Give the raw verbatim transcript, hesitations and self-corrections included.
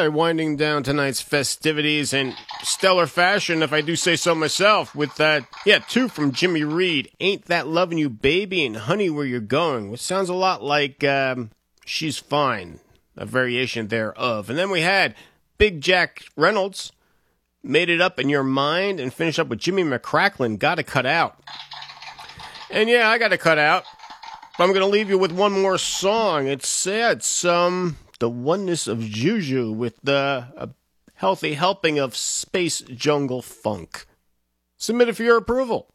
Sly winding down tonight's festivities in stellar fashion, if I do say so myself, with that, yeah, two from Jimmy Reed, Ain't That Lovin' You Baby and Honey Where You're Going, which sounds a lot like um, She's Fine, a variation thereof. And then we had Big Jack Reynolds, Made It Up in Your Mind, and finish up with Jimmy McCracklin, Gotta Cut Out. And yeah, I gotta cut out, but I'm gonna leave you with one more song. It's, yeah, it's, um... The Oneness of Juju with the a healthy helping of Space Jungle Funk. Submit it for your approval.